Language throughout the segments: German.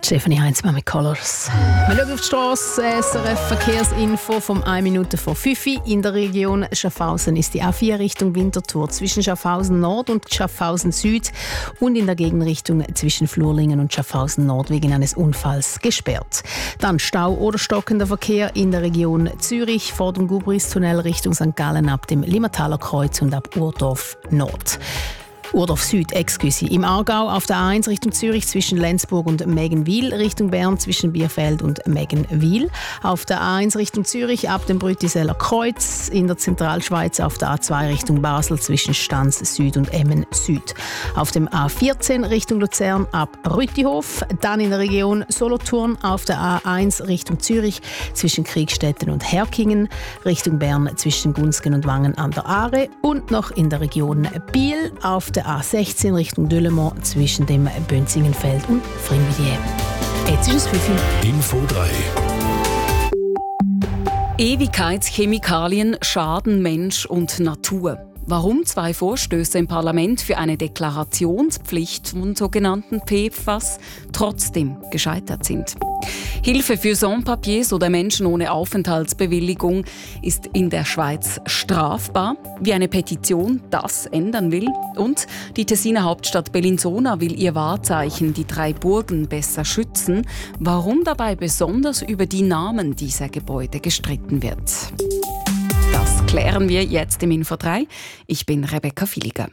Stefanie Heinzmann mit Colors. Wir schauen auf die Strasse. SRF Verkehrsinfo vom 1 Minute vor 5 Uhr. In der Region Schaffhausen ist die A4 Richtung Winterthur zwischen Schaffhausen Nord und Schaffhausen Süd und in der Gegenrichtung zwischen Flurlingen und Schaffhausen Nord wegen eines Unfalls gesperrt. Dann Stau oder stockender Verkehr in der Region Zürich vor dem Gubristunnel Richtung St. Gallen ab dem Limmertaler Kreuz und ab Urdorf Nord. Urdorf Süd, Im Aargau auf der A1 Richtung Zürich zwischen Lenzburg und Meggenwil, Richtung Bern zwischen Bierfeld und Meggenwil. Auf der A1 Richtung Zürich ab dem Brütiseller Kreuz, in der Zentralschweiz auf der A2 Richtung Basel zwischen Stanz Süd und Emmen Süd. Auf dem A14 Richtung Luzern ab Rütihof, dann in der Region Solothurn auf der A1 Richtung Zürich zwischen Kriegstetten und Herkingen, Richtung Bern zwischen Gunsgen und Wangen an der Aare und noch in der Region Biel auf der A16 Richtung Delemont zwischen dem Bönzingenfeld und Frinvilliers. Jetzt ist es 5 Uhr. Info 3. Ewigkeitschemikalien schaden Mensch und Natur. Warum 2 Vorstöße im Parlament für eine Deklarationspflicht von sogenannten PFAS trotzdem gescheitert sind. Hilfe für Sans-Papiers oder Menschen ohne Aufenthaltsbewilligung ist in der Schweiz strafbar. Wie eine Petition das ändern will. Und die Tessiner Hauptstadt Bellinzona will ihr Wahrzeichen, die 3 Burgen, besser schützen. Warum dabei besonders über die Namen dieser Gebäude gestritten wird. Das klären wir jetzt im Info 3. Ich bin Rebecca Villiger.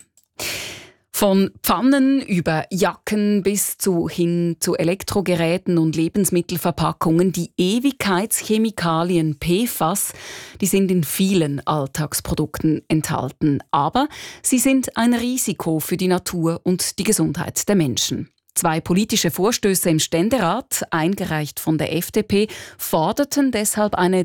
Von Pfannen über Jacken bis hin zu Elektrogeräten und Lebensmittelverpackungen, die Ewigkeitschemikalien PFAS, die sind in vielen Alltagsprodukten enthalten. Aber sie sind ein Risiko für die Natur und die Gesundheit der Menschen. 2 politische Vorstöße im Ständerat, eingereicht von der FDP, forderten deshalb eine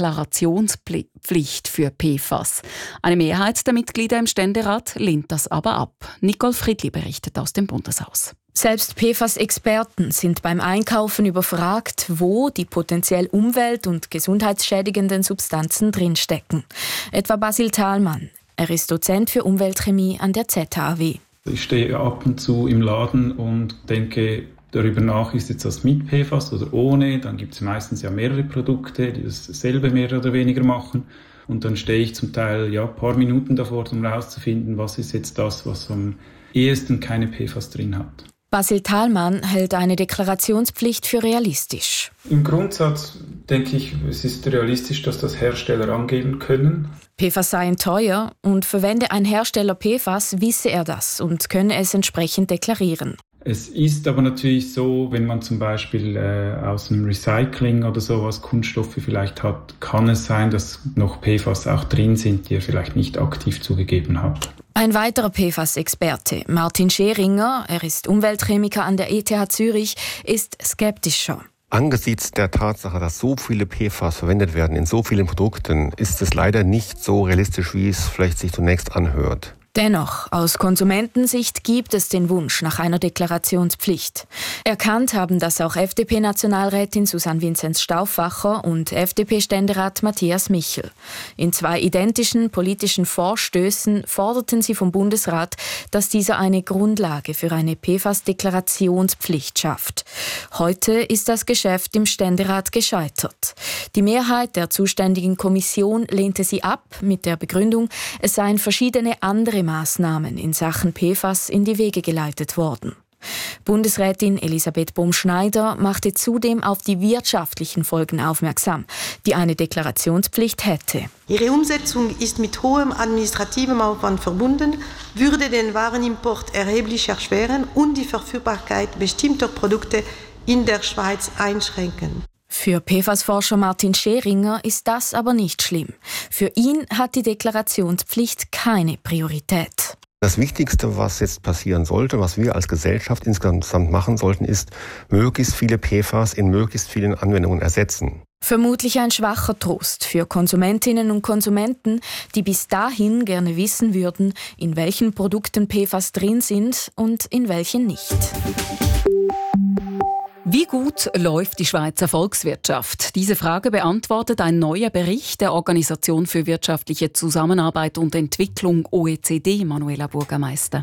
Deklarationspflicht für PFAS. Eine Mehrheit der Mitglieder im Ständerat lehnt das aber ab. Nicole Friedli berichtet aus dem Bundeshaus. Selbst PFAS-Experten sind beim Einkaufen überfragt, wo die potenziell umwelt- und gesundheitsschädigenden Substanzen drinstecken. Etwa Basil Thalmann. Er ist Dozent für Umweltchemie an der ZHAW. Ich stehe ab und zu im Laden und denke darüber nach, ist jetzt das mit PFAS oder ohne. Dann gibt es meistens ja mehrere Produkte, die dasselbe mehr oder weniger machen. Und dann stehe ich zum Teil ein paar Minuten davor, um herauszufinden, was ist jetzt das, was am ehesten keine PFAS drin hat. Basil Thalmann hält eine Deklarationspflicht für realistisch. Im Grundsatz denke ich, es ist realistisch, dass das Hersteller angeben können. PFAS seien teuer und verwende ein Hersteller PFAS, wisse er das und könne es entsprechend deklarieren. Es ist aber natürlich so, wenn man zum Beispiel aus einem Recycling oder sowas Kunststoffe vielleicht hat, kann es sein, dass noch PFAS auch drin sind, die er vielleicht nicht aktiv zugegeben hat. Ein weiterer PFAS-Experte, Martin Scheringer, er ist Umweltchemiker an der ETH Zürich, ist skeptischer. Angesichts der Tatsache, dass so viele PFAS verwendet werden in so vielen Produkten, ist es leider nicht so realistisch, wie es vielleicht sich zunächst anhört. Dennoch, aus Konsumentensicht gibt es den Wunsch nach einer Deklarationspflicht. Erkannt haben das auch FDP-Nationalrätin Susanne Vinzenz-Stauffacher und FDP-Ständerat Matthias Michel. In 2 identischen politischen Vorstößen forderten sie vom Bundesrat, dass dieser eine Grundlage für eine PFAS-Deklarationspflicht schafft. Heute ist das Geschäft im Ständerat gescheitert. Die Mehrheit der zuständigen Kommission lehnte sie ab mit der Begründung, es seien verschiedene andere Maßnahmen in Sachen PFAS in die Wege geleitet worden. Bundesrätin Elisabeth Bohm-Schneider machte zudem auf die wirtschaftlichen Folgen aufmerksam, die eine Deklarationspflicht hätte. Ihre Umsetzung ist mit hohem administrativem Aufwand verbunden, würde den Warenimport erheblich erschweren und die Verfügbarkeit bestimmter Produkte in der Schweiz einschränken. Für PFAS-Forscher Martin Scheringer ist das aber nicht schlimm. Für ihn hat die Deklarationspflicht keine Priorität. Das Wichtigste, was jetzt passieren sollte, was wir als Gesellschaft insgesamt machen sollten, ist, möglichst viele PFAS in möglichst vielen Anwendungen ersetzen. Vermutlich ein schwacher Trost für Konsumentinnen und Konsumenten, die bis dahin gerne wissen würden, in welchen Produkten PFAS drin sind und in welchen nicht. Wie gut läuft die Schweizer Volkswirtschaft? Diese Frage beantwortet ein neuer Bericht der Organisation für wirtschaftliche Zusammenarbeit und Entwicklung OECD, Manuela Bürgermeister.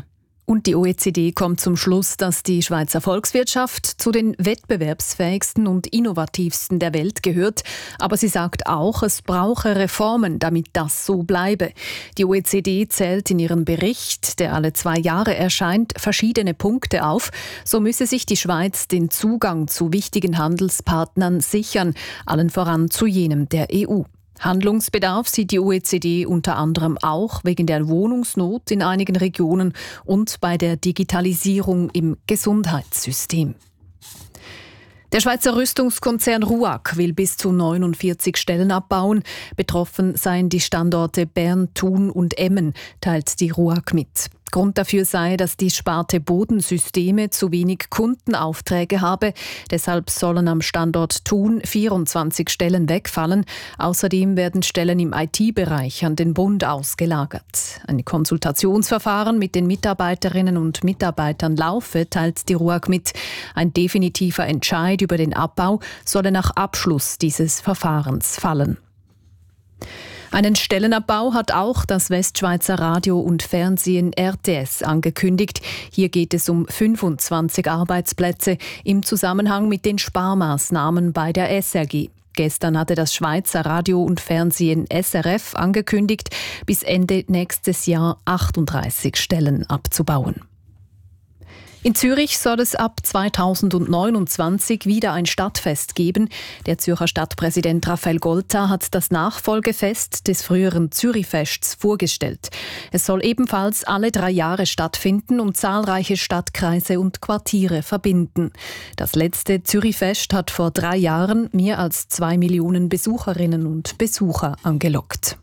Und die OECD kommt zum Schluss, dass die Schweizer Volkswirtschaft zu den wettbewerbsfähigsten und innovativsten der Welt gehört. Aber sie sagt auch, es brauche Reformen, damit das so bleibe. Die OECD zählt in ihrem Bericht, der alle 2 Jahre erscheint, verschiedene Punkte auf. So müsse sich die Schweiz den Zugang zu wichtigen Handelspartnern sichern, allen voran zu jenem der EU. Handlungsbedarf sieht die OECD unter anderem auch wegen der Wohnungsnot in einigen Regionen und bei der Digitalisierung im Gesundheitssystem. Der Schweizer Rüstungskonzern RUAG will bis zu 49 Stellen abbauen. Betroffen seien die Standorte Bern, Thun und Emmen, teilt die RUAG mit. Grund dafür sei, dass die Sparte Bodensysteme zu wenig Kundenaufträge habe. Deshalb sollen am Standort Thun 24 Stellen wegfallen. Außerdem werden Stellen im IT-Bereich an den Bund ausgelagert. Ein Konsultationsverfahren mit den Mitarbeiterinnen und Mitarbeitern laufe, teilt die RUAG mit. Ein definitiver Entscheid über den Abbau solle nach Abschluss dieses Verfahrens fallen. Einen Stellenabbau hat auch das Westschweizer Radio und Fernsehen RTS angekündigt. Hier geht es um 25 Arbeitsplätze im Zusammenhang mit den Sparmaßnahmen bei der SRG. Gestern hatte das Schweizer Radio und Fernsehen SRF angekündigt, bis Ende nächstes Jahr 38 Stellen abzubauen. In Zürich soll es ab 2029 wieder ein Stadtfest geben. Der Zürcher Stadtpräsident Raphael Golta hat das Nachfolgefest des früheren Zürichfests vorgestellt. Es soll ebenfalls alle 3 Jahre stattfinden und zahlreiche Stadtkreise und Quartiere verbinden. Das letzte Zürichfest hat vor 3 Jahren mehr als 2 Millionen Besucherinnen und Besucher angelockt.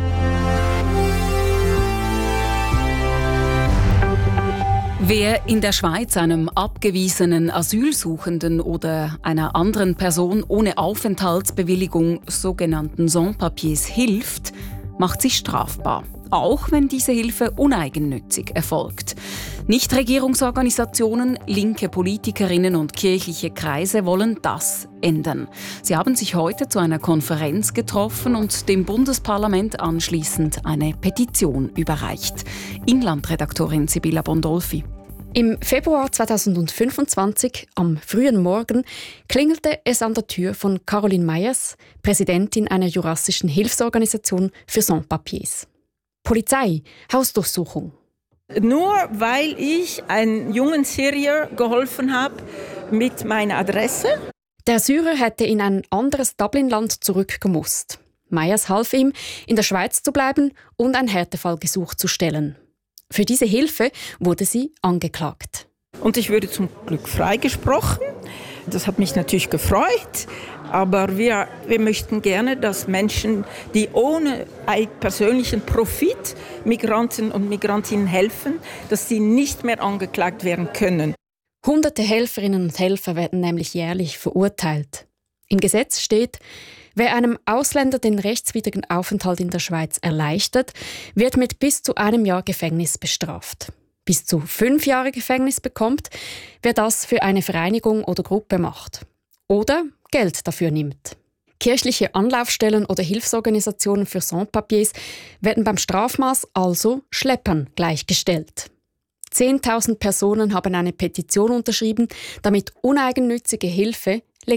Wer in der Schweiz einem abgewiesenen Asylsuchenden oder einer anderen Person ohne Aufenthaltsbewilligung, sogenannten Sans-Papiers, hilft, macht sich strafbar. Auch wenn diese Hilfe uneigennützig erfolgt. Nichtregierungsorganisationen, linke Politikerinnen und kirchliche Kreise wollen das ändern. Sie haben sich heute zu einer Konferenz getroffen und dem Bundesparlament anschließend eine Petition überreicht. Inlandredaktorin Sibylla Bondolfi. Im Februar 2025, am frühen Morgen, klingelte es an der Tür von Caroline Meyers, Präsidentin einer jurassischen Hilfsorganisation für Sans-Papiers. Polizei, Hausdurchsuchung. Nur weil ich einem jungen Syrier geholfen habe mit meiner Adresse. Der Syrer hätte in ein anderes Dublin-Land zurückgemusst. Meyers half ihm, in der Schweiz zu bleiben und ein Härtefallgesuch zu stellen. Für diese Hilfe wurde sie angeklagt. Und ich wurde zum Glück freigesprochen. Das hat mich natürlich gefreut. Aber wir möchten gerne, dass Menschen, die ohne persönlichen Profit Migranten und Migrantinnen helfen, dass sie nicht mehr angeklagt werden können. Hunderte Helferinnen und Helfer werden nämlich jährlich verurteilt. Im Gesetz steht, wer einem Ausländer den rechtswidrigen Aufenthalt in der Schweiz erleichtert, wird mit bis zu 1 Jahr Gefängnis bestraft. Bis zu 5 Jahre Gefängnis bekommt, wer das für eine Vereinigung oder Gruppe macht. Oder Geld dafür nimmt. Kirchliche Anlaufstellen oder Hilfsorganisationen für Sans-Papiers werden beim Strafmaß also Schleppern gleichgestellt. 10.000 Personen haben eine Petition unterschrieben, damit uneigennützige Hilfe